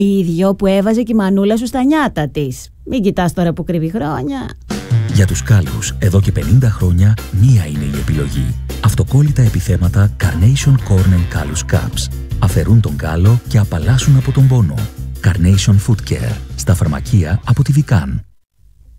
Ίδιο που έβαζε και η μανούλα σου στα νιάτα της. Μην κοιτάς τώρα που κρύβει χρόνια. Για τους κάλους, εδώ και 50 χρόνια, μία είναι η επιλογή. Αυτοκόλλητα επιθέματα Carnation Corn Callus Caps. Αφαιρούν τον κάλο και απαλλάσσουν από τον πόνο. Carnation Foot Care. Στα φαρμακεία από τη Vican.